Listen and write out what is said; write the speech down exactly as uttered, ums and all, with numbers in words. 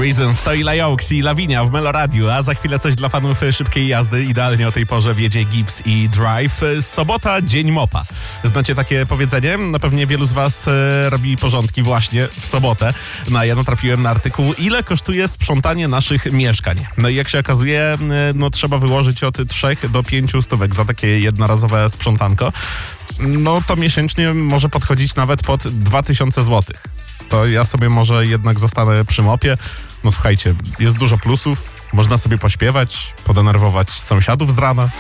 Reasons to Ila Oaks i Lavinia w Meloradiu, a za chwilę coś dla fanów szybkiej jazdy. Idealnie o tej porze wjedzie Gibbs i Drive. Sobota, dzień mopa. Znacie takie powiedzenie? Na pewnie wielu z was e, robi porządki właśnie w sobotę. No a ja natrafiłem na artykuł, ile kosztuje sprzątanie naszych mieszkań. No i jak się okazuje, e, no trzeba wyłożyć od trzech do pięciu stówek za takie jednorazowe sprzątanko. No to miesięcznie może podchodzić nawet pod dwa tysiące złotych. To ja sobie może jednak zostanę przy mopie. No słuchajcie, jest dużo plusów, można sobie pośpiewać, podenerwować sąsiadów z rana.